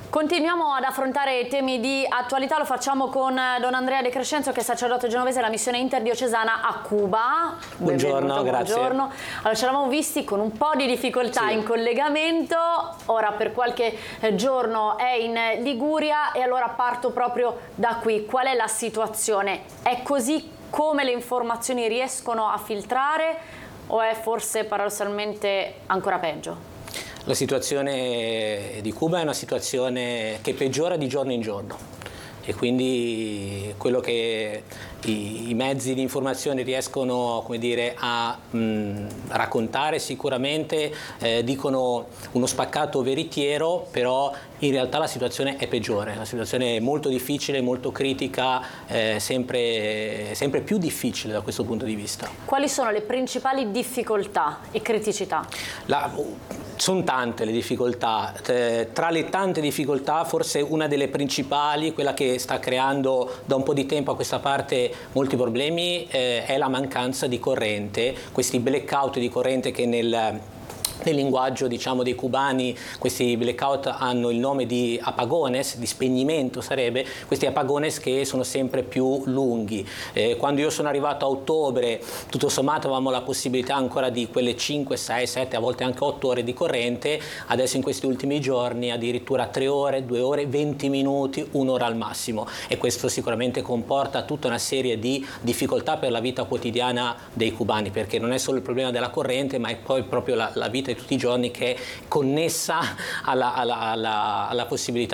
Continuiamo ad affrontare temi di attualità, lo facciamo con Don Andrea De Crescenzo, che è sacerdote genovese della missione interdiocesana a Cuba. Buongiorno, grazie. Buongiorno. Allora, ci eravamo visti con un po' di difficoltà in collegamento, ora per qualche giorno è in Liguria e allora parto proprio da qui. Qual è la situazione? È così come le informazioni riescono a filtrare o è forse paradossalmente ancora peggio? La situazione di Cuba è una situazione che peggiora di giorno in giorno e quindi quello che i mezzi di informazione riescono, come dire, a raccontare sicuramente dicono uno spaccato veritiero, però in realtà la situazione è peggiore, la situazione è molto difficile, molto critica, sempre più difficile da questo punto di vista. Quali sono le principali difficoltà e criticità? Sono tante le difficoltà, tra le tante difficoltà forse una delle principali, quella che sta creando da un po' di tempo a questa parte molti problemi, è la mancanza di corrente, questi blackout di corrente che nel linguaggio, diciamo, dei cubani, questi blackout hanno il nome di apagones, di spegnimento sarebbe, questi apagones che sono sempre più lunghi. Quando io sono arrivato a ottobre, tutto sommato avevamo la possibilità ancora di quelle 5, 6, 7, a volte anche 8 ore di corrente, adesso in questi ultimi giorni addirittura 3 ore, 2 ore, 20 minuti, 1 ora al massimo, e questo sicuramente comporta tutta una serie di difficoltà per la vita quotidiana dei cubani, perché non è solo il problema della corrente, ma è poi proprio la vita di tutti i giorni che è connessa alla possibilità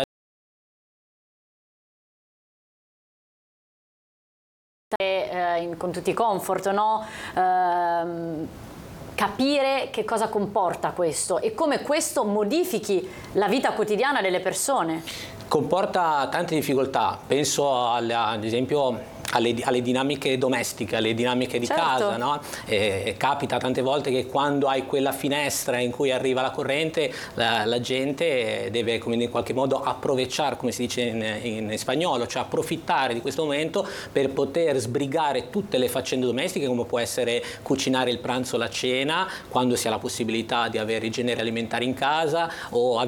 con tutti i comfort, no? Capire che cosa comporta questo e come questo modifichi la vita quotidiana delle persone. Comporta tante difficoltà, penso ad esempio alle dinamiche domestiche, alle dinamiche di casa, no? Capita tante volte che quando hai quella finestra in cui arriva la corrente, la gente deve, come in qualche modo, aprovechar, come si dice in spagnolo, cioè approfittare di questo momento per poter sbrigare tutte le faccende domestiche, come può essere cucinare il pranzo o la cena, quando si ha la possibilità di avere i generi alimentari in casa, o